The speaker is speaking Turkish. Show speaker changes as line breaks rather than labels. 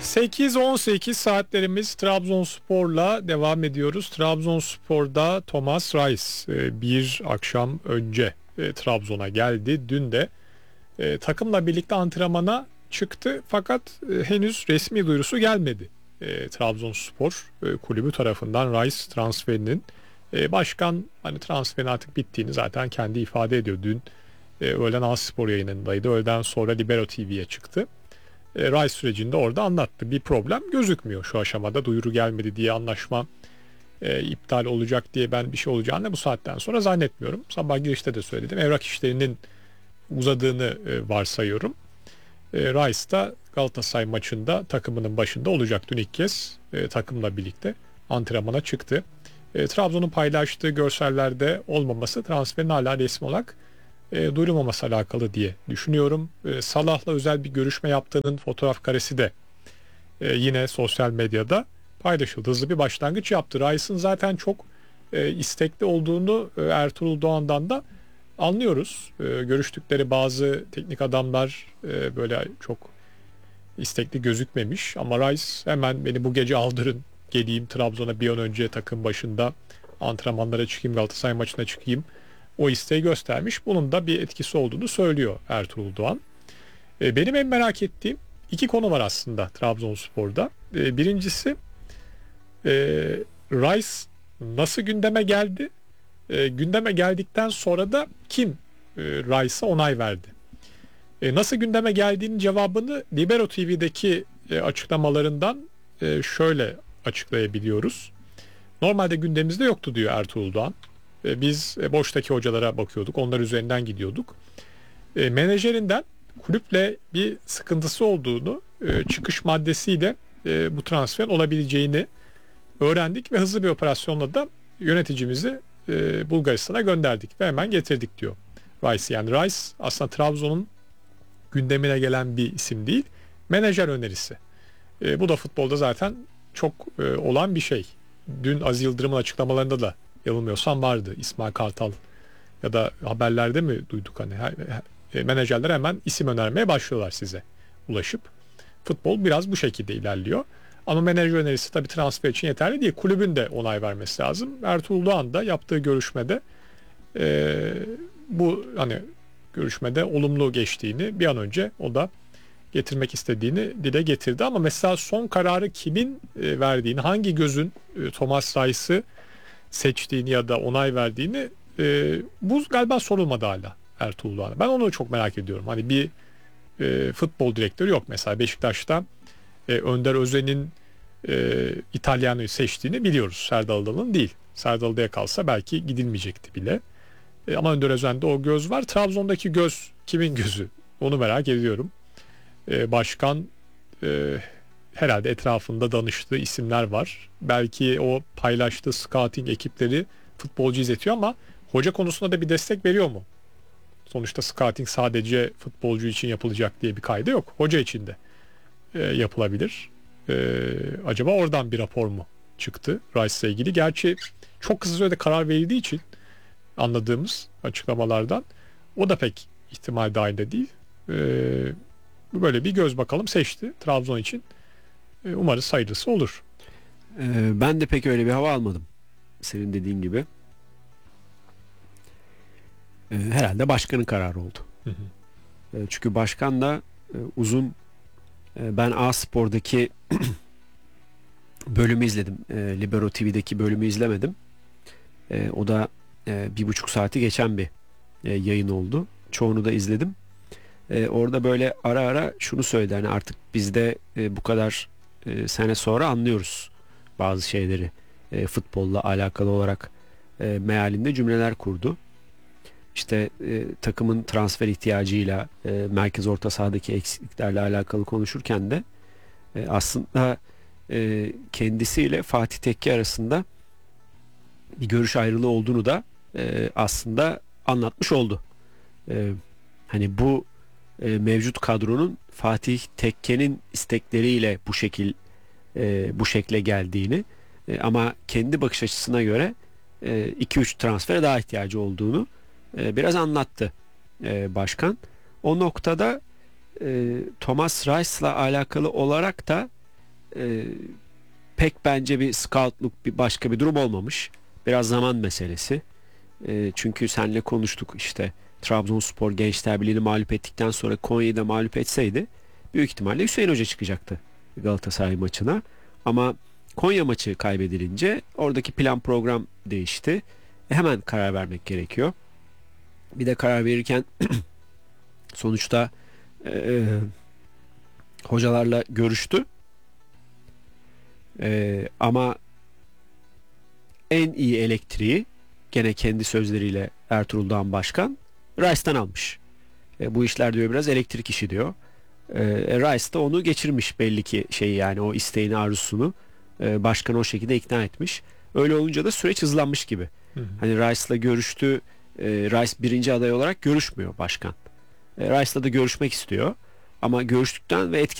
8-18 saatlerimiz Trabzonspor'la devam ediyoruz. Trabzonspor'da Thomas Reis bir akşam önce Trabzon'a geldi. Dün de takımla birlikte antrenmana çıktı fakat henüz resmi duyurusu gelmedi. Trabzonspor kulübü tarafından Reis transferinin başkan hani transferin artık bittiğini zaten kendi ifade ediyor. Dün öğlen A-Spor yayınındaydı. Öğleden sonra Libero TV'ye çıktı. Rice sürecinde orada anlattı. Bir problem gözükmüyor şu aşamada. Duyuru gelmedi diye anlaşma iptal olacak diye ben bir şey olacağını bu saatten sonra zannetmiyorum. Sabah girişte de söyledim. Evrak işlerinin uzadığını varsayıyorum. Rice da Galatasaray maçında takımının başında olacak. Dün ilk kez takımla birlikte antrenmana çıktı. Trabzon'un paylaştığı görsellerde olmaması transferin hala resmi olarak duyurulmaması alakalı diye düşünüyorum. Salah'la özel bir görüşme yaptığının fotoğraf karesi de yine sosyal medyada paylaşıldı. Hızlı bir başlangıç yaptı. Rice'ın zaten çok istekli olduğunu Ertuğrul Doğan'dan da anlıyoruz. Görüştükleri bazı teknik adamlar böyle çok istekli gözükmemiş ama Rice hemen beni bu gece aldırın, geleyim Trabzon'a bir an önce takım başında antrenmanlara çıkayım, Galatasaray maçına çıkayım. O isteği göstermiş. Bunun da bir etkisi olduğunu söylüyor Ertuğrul Doğan. Benim en merak ettiğim iki konu var aslında Trabzonspor'da. Birincisi Rice nasıl gündeme geldi? Gündeme geldikten sonra da kim Rice'a onay verdi? Nasıl gündeme geldiğinin cevabını Libero TV'deki açıklamalarından şöyle açıklayabiliyoruz. Normalde gündemimizde yoktu diyor Ertuğrul Doğan. Biz boştaki hocalara bakıyorduk. Onlar üzerinden gidiyorduk. Menajerinden kulüple bir sıkıntısı olduğunu, çıkış maddesiyle bu transferin olabileceğini öğrendik ve hızlı bir operasyonla da yöneticimizi Bulgaristan'a gönderdik ve hemen getirdik diyor Rice. Yani Rice aslında Trabzon'un gündemine gelen bir isim değil, menajer önerisi. Bu da futbolda zaten çok olan bir şey. Dün Aziz Yıldırım'ın açıklamalarında da yanılmıyorsam vardı. İsmail Kartal ya da haberlerde mi duyduk hani menajerler hemen isim önermeye başlıyorlar size ulaşıp. Futbol biraz bu şekilde ilerliyor. Ama menajer önerisi tabii transfer için yeterli değil. Kulübün de onay vermesi lazım. Ertuğrul Doğan da yaptığı görüşmede bu hani görüşmede olumlu geçtiğini bir an önce o da getirmek istediğini dile getirdi. Ama mesela son kararı kimin verdiğini, hangi gözün Thomas Reis'i seçtiğini ya da onay verdiğini bu galiba sorulmadı hala Ertuğrul Doğan'a. Ben onu çok merak ediyorum. Hani bir futbol direktörü yok mesela Beşiktaş'ta Önder Özen'in İtalyano'yu seçtiğini biliyoruz. Serdal Adalı'nın değil. Serdal Adalı'ya kalsa belki gidilmeyecekti bile. Ama Önder Özen'de o göz var. Trabzon'daki göz kimin gözü? Onu merak ediyorum. Başkan herhalde etrafında danıştığı isimler var. Belki o paylaştığı scouting ekipleri futbolcu izletiyor ama hoca konusunda da bir destek veriyor mu? Sonuçta scouting sadece futbolcu için yapılacak diye bir kaydı yok. Hoca için de yapılabilir. Acaba oradan bir rapor mu çıktı Rice'la ilgili? Gerçi çok kısa sürede karar verildiği için anladığımız açıklamalardan o da pek ihtimal dahilinde değil. Böyle bir göz bakalım seçti Trabzon için. Umarız hayırlısı olur.
Ben de pek öyle bir hava almadım. Senin dediğin gibi. Herhalde başkanın kararı oldu.
Hı hı.
Çünkü başkan da uzun ben A-Spor'daki bölümü izledim. Libero TV'deki bölümü izlemedim. O da 1,5 saati geçen bir yayın oldu. Çoğunu da izledim. Orada böyle ara ara şunu söyledi. Hani artık biz de bu kadar sene sonra anlıyoruz bazı şeyleri. Futbolla alakalı olarak mealinde cümleler kurdu. İşte takımın transfer ihtiyacıyla merkez orta sahadaki eksikliklerle alakalı konuşurken de aslında kendisiyle Fatih Tekke arasında bir görüş ayrılığı olduğunu da aslında anlatmış oldu. Hani bu mevcut kadronun Fatih Tekke'nin istekleriyle bu şekle geldiğini ama kendi bakış açısına göre 2-3 transfere daha ihtiyacı olduğunu biraz anlattı başkan. O noktada Thomas Reis'la alakalı olarak da pek bence bir scoutluk, bir başka bir durum olmamış. Biraz zaman meselesi. Çünkü seninle konuştuk işte, Trabzonspor Gençler Birliği'ni mağlup ettikten sonra Konya'yı da mağlup etseydi büyük ihtimalle Hüseyin Hoca çıkacaktı Galatasaray maçına. Ama Konya maçı kaybedilince oradaki plan program değişti. Hemen karar vermek gerekiyor. Bir de karar verirken sonuçta hocalarla görüştü. Ama en iyi elektriği, gene kendi sözleriyle Ertuğrul Dağın Başkan, Rice'tan almış. Bu işler diyor biraz elektrik işi diyor. Rice da onu geçirmiş belli ki, yani o isteğini, arzusunu başkanı o şekilde ikna etmiş. Öyle olunca da süreç hızlanmış gibi.
Hı hı.
Hani Rice'la görüştü. Rice birinci aday olarak görüşmüyor başkan. Rice'la da görüşmek istiyor. Ama görüştükten ve